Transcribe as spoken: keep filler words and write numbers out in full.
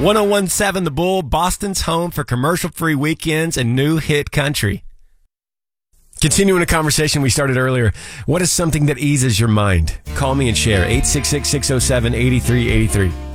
ten seventeen The Bull, Boston's home for commercial-free weekends and new hit country. Continuing a conversation we started earlier, what is something that eases your mind? Call me and share. eight six six, six oh seven, eight three eight three.